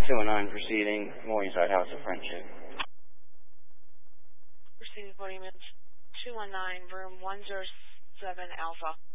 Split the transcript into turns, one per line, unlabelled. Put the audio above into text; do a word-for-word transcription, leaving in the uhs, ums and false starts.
two one nine proceeding, Morningside House of Friendship.
Proceeding forty minutes, two one nine, room one zero seven Alpha.